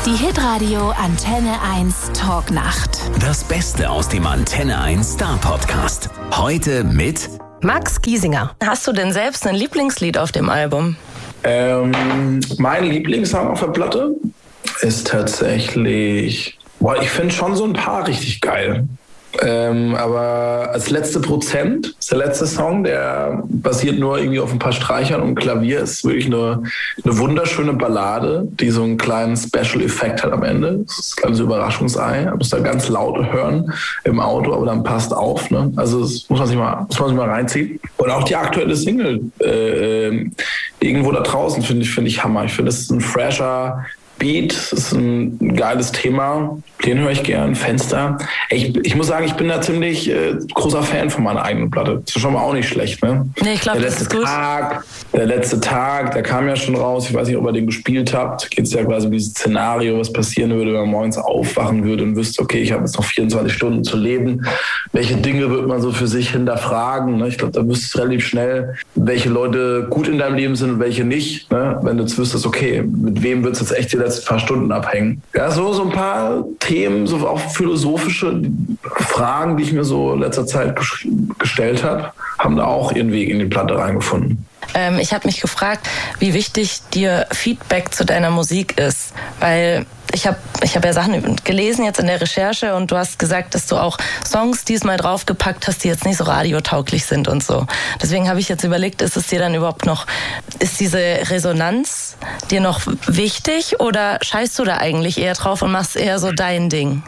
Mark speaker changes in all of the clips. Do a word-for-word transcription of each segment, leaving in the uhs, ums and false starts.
Speaker 1: Die Hitradio Antenne eins Talknacht.
Speaker 2: Das Beste aus dem Antenne eins Star Podcast. Heute mit
Speaker 3: Max Giesinger. Hast du denn selbst ein Lieblingslied auf dem Album?
Speaker 4: Ähm, mein Lieblingssong auf der Platte ist tatsächlich, boah, ich finde schon so ein paar richtig geil. Ähm, aber als letzte Prozent ist der letzte Song, der basiert nur irgendwie auf ein paar Streichern und Klavier, ist wirklich eine, eine wunderschöne Ballade, die so einen kleinen Special-Effekt hat am Ende. Das ist ein kleines Überraschungsei. Man muss da ganz laut hören im Auto, aber dann passt auf. Ne? Also das muss man sich mal, muss man sich mal reinziehen. Und auch die aktuelle Single äh, irgendwo da draußen finde ich, finde ich Hammer. Ich finde, es ist ein fresher Beat, das ist ein geiles Thema, den höre ich gern, Fenster. Ich, ich muss sagen, ich bin da ziemlich äh, großer Fan von meiner eigenen Platte. Das ist schon mal auch nicht schlecht, ne?
Speaker 3: Nee, ich glaube, das ist gut.
Speaker 4: Tag, der letzte Tag, der kam ja schon raus, ich weiß nicht, ob ihr den gespielt habt, geht es ja quasi um dieses Szenario, was passieren würde, wenn man morgens aufwachen würde und wüsste, okay, ich habe jetzt noch vierundzwanzig Stunden zu leben. Welche Dinge wird man so für sich hinterfragen? Ne? Ich glaube, da wüsstest du relativ schnell, welche Leute gut in deinem Leben sind und welche nicht. Ne? Wenn du jetzt wüsstest, okay, mit wem wird es jetzt echt die letzten paar Stunden abhängen. Ja, so, so ein paar Themen, so auch philosophische Fragen, die ich mir so in letzter Zeit gestellt habe, haben da auch ihren Weg in die Platte reingefunden.
Speaker 3: Ähm, ich habe mich gefragt, wie wichtig dir Feedback zu deiner Musik ist, weil ich habe ich hab ja Sachen gelesen jetzt in der Recherche und du hast gesagt, dass du auch Songs diesmal draufgepackt hast, die jetzt nicht so radiotauglich sind und so. Deswegen habe ich jetzt überlegt, ist es dir dann überhaupt noch, ist diese Resonanz dir noch wichtig oder scheißt du da eigentlich eher drauf und machst eher so dein Ding?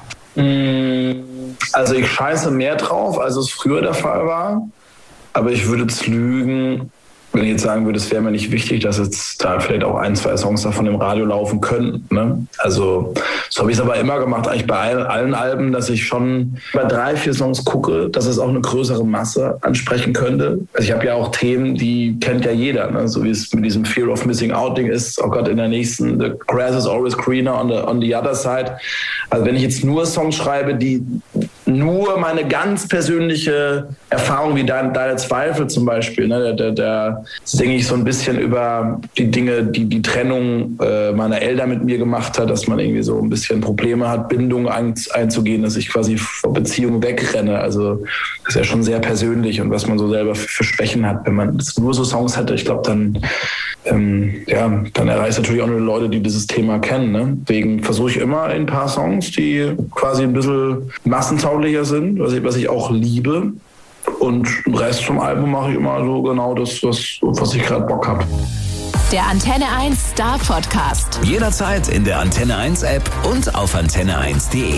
Speaker 4: Also ich scheiße mehr drauf, als es früher der Fall war, aber ich würde jetzt lügen, wenn ich jetzt sagen würde, es wäre mir nicht wichtig, dass jetzt da vielleicht auch ein, zwei Songs davon im Radio laufen könnten. Ne? Also so habe ich es aber immer gemacht, eigentlich bei allen, allen Alben, dass ich schon bei drei, vier Songs gucke, dass es auch eine größere Masse ansprechen könnte. Also ich habe ja auch Themen, die kennt ja jeder, ne? So wie es mit diesem Fear of Missing Out Ding ist. Oh Gott, in der nächsten, the grass is always greener on the, on the other side. Also wenn ich jetzt nur Songs schreibe, die nur meine ganz persönliche Erfahrung, wie dein, deine Zweifel zum Beispiel, ne? der, der, der singe ich so ein bisschen über die Dinge, die die Trennung äh, meiner Eltern mit mir gemacht hat, dass man irgendwie so ein bisschen Probleme hat, Bindungen ein, einzugehen, dass ich quasi vor Beziehungen wegrenne. Also das ist ja schon sehr persönlich und was man so selber für, für Schwächen hat. Wenn man nur so Songs hätte, ich glaube, dann, ähm, ja, dann erreicht es natürlich auch nur Leute, die dieses Thema kennen. Ne? Deswegen versuche ich immer ein paar Songs, die quasi ein bisschen massentauglicher sind, was ich, was ich auch liebe. Und den Rest vom Album mache ich immer so genau das, was, was ich gerade Bock habe.
Speaker 1: Der Antenne eins Star Podcast.
Speaker 2: jederzeit in der Antenne eins App und auf antenne eins punkt de.